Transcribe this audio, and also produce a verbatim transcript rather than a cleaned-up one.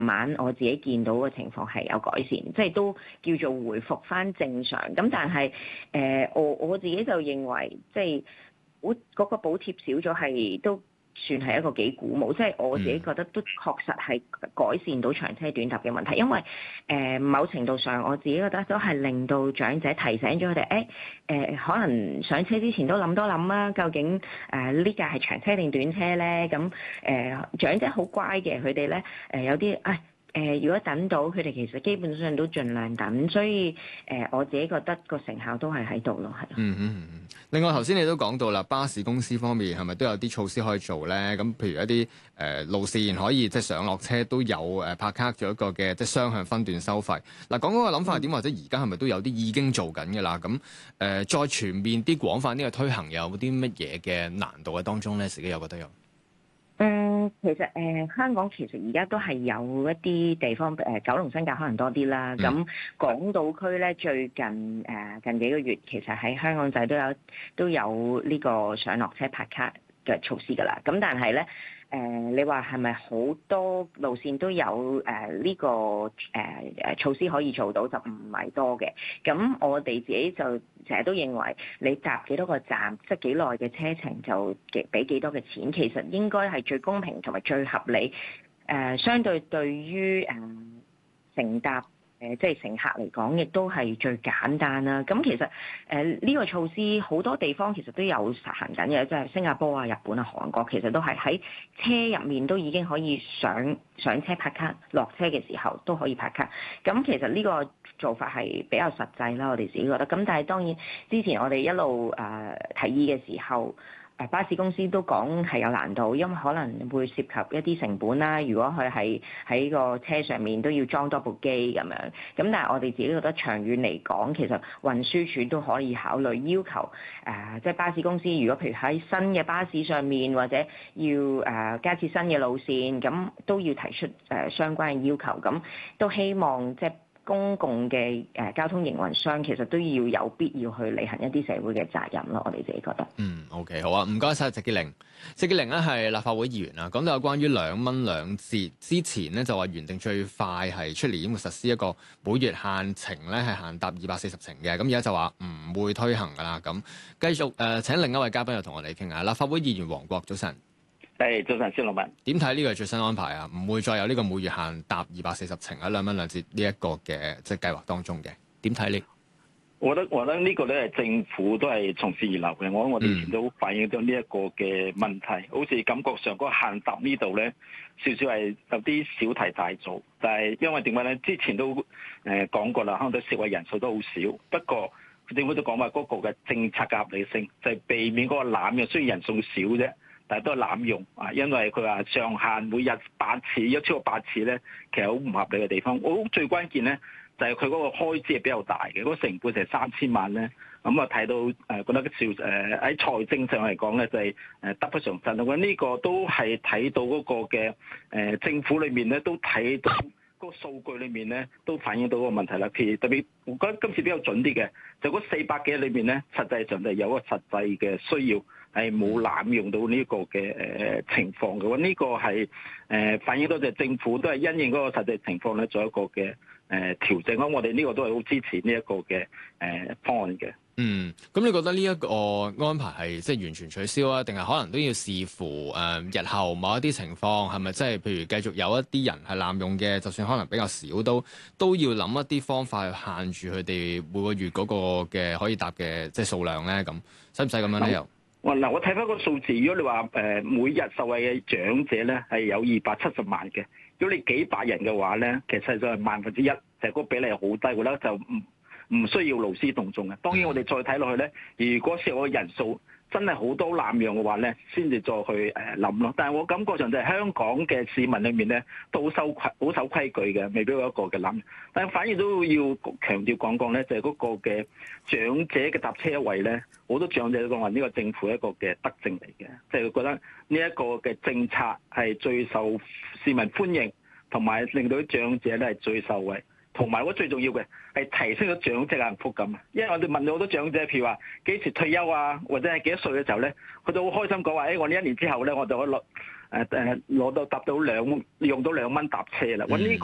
晚我自己見到嘅情況係有改善，即係都叫做回復翻正常。咁但係誒、呃，我我自己就認為，即係嗰嗰個補貼少咗係都算係一個幾鼓舞，即係我自己覺得都確實係改善到長車短搭嘅問題。因為誒、呃、某程度上，我自己覺得都係令到長者提醒咗佢哋，誒、誒可能上車之前都諗多諗啊，究竟誒呢架係長車定短車咧？咁誒、呃、長者好乖嘅，佢哋咧誒有啲誒。誒、呃，如果等到佢哋其實基本上都盡量等，所以誒、呃，我自己覺得個成效都係喺度咯，係。 嗯嗯嗯。另外頭先你都講到啦，巴士公司方面係咪都有啲措施可以做咧？咁譬如一啲誒、呃、路線可以即係上落車都有誒拍卡做一個嘅即係雙向分段收費。嗱，講嗰個諗法係點？或者而家係咪都有啲已經做緊嘅啦？咁誒、呃、再全面啲廣泛呢個推行，有冇啲乜嘢嘅難度喺當中咧？自己有覺得有？ 嗯，其實誒、呃、香港其實而家都係有一啲地方誒、呃、九龍新界可能多啲啦。咁、嗯、港島區咧最近誒、呃、近幾個月，其實喺香港仔都有都有呢個上落車拍卡嘅措施㗎啦。咁但係咧誒，你話係咪好多路線都有誒呢、呃這個誒誒、呃、措施可以做到？就唔係多嘅。咁我哋自己就成日都認為，你搭幾多個站，即係幾耐嘅車程就俾幾多嘅錢，其實應該係最公平同埋最合理。誒、呃，相對對於誒、呃、乘搭。誒即係乘客嚟講，亦都係最簡單啦。咁其實誒呢、呃呢個措施好多地方其實都有實行緊嘅，即係新加坡啊、日本啊、韓國，其實都係喺車入面都已經可以上上車拍卡，落車嘅時候都可以拍卡。咁其實呢個做法係比較實際啦，我哋自己覺得。咁但係當然之前我哋一路誒、呃、提議嘅時候。巴士公司都講係有難度，因為可能會涉及一啲成本啦。如果佢係喺個車上面都要裝多部機咁樣，咁但係我哋自己覺得長遠嚟講，其實運輸署都可以考慮要求誒、呃，即係巴士公司如果譬如喺新嘅巴士上面或者要誒、呃、加設新嘅路線，咁都要提出誒、呃、相關嘅要求，咁都希望即係。公共嘅誒、呃、交通營運商其實都要有必要去履行一啲社會嘅責任咯，我哋自己覺得。 嗯 ，OK， 好啊，唔該晒。席潔靈。席潔靈咧係立法會議員啊，講到有關於兩蚊兩折之前呢，就話原定最快係出年會實施一個每月限程咧係限搭二百四十程嘅，咁而家就話唔會推行噶啦，咁繼續誒、呃、請另一位嘉賓又同我哋傾下，立法會議員黃國，早晨。 係，早晨，蕭樂文。 點睇呢個最新安排啊？唔會再有呢個每月限搭二百四十程喺兩蚊兩折呢一個嘅即係計劃當中嘅？點睇呢？ 我覺得我覺得呢個咧，政府都係從善如流嘅。我我哋以前都反映咗呢一個嘅問題，嗯、好似感覺上嗰個限搭呢度咧，少少係有啲小題大做。但係因為點解咧？之前都誒講過啦，香港示威人數都好少。不過政府都講話嗰個嘅政策嘅合理性，就係、是、避免嗰個濫用。雖然人數少啫。但係都係濫用啊，因為佢話上限每日八次，一超過八次咧，其實好唔合理嘅地方。我最關鍵咧就係佢嗰個開支係比較大嘅，嗰、那個成本成三千萬咧，咁啊睇到誒、呃、覺得少誒喺財政上嚟講咧就係誒得不償失。我覺得呢個都係睇到嗰個嘅誒、呃、政府裏面咧都睇到嗰個數據裏面咧都反映到個問題啦。譬如特別我覺得今次比較準啲嘅，就嗰四百幾裏面咧，實際上就有一個實際嘅需要。係冇濫用到呢個嘅誒情況嘅話，呢、這個係誒、呃、反映到就政府都係因應嗰個實際情況咧，做一個嘅誒、呃、調整。咁我哋呢個都係好支持呢一個嘅誒、呃、方案嘅。 嗯，咁你覺得呢一個安排係即係完全取消啊？定係可能都要視乎誒、呃、日後某一啲情況係咪即係譬如繼續有一啲人係濫用嘅，就算可能比較少都都要諗一啲方法去限住佢哋每個月嗰個嘅可以搭嘅即係數量咧？咁使唔使咁樣咧？又？ 嗱，我睇翻個數字，如果你話誒每日受惠嘅長者咧係有二百七十萬嘅，如果你幾百人嘅話咧，其實就係萬分之一，就係、是、個比例好低，我覺得就唔唔需要勞師動眾嘅。當然我哋再睇落去咧，如果涉及嘅人數真係好多濫用嘅話咧，先至再去誒諗咯。但係我感覺上就係香港嘅市民裏面咧，都好守規、好守規矩嘅，未必有一個嘅諗。但係反而都要強調講講咧，就係、是、嗰個嘅長者嘅搭車優惠咧，好多長者都講話呢個政府一個嘅德政嚟嘅，即係覺得呢一個嘅政策係最受市民歡迎，同埋令到啲長者咧係最受惠。同埋我最重要嘅係提升咗長者嘅幸福感啊！因為我哋問到好多長者，譬如話幾時退休啊，或者係幾多歲嘅時候咧，佢都好開心講話，誒、哎、我呢一年之後咧，我就可以攞誒誒攞到搭到兩用到兩蚊搭車啦。咁呢、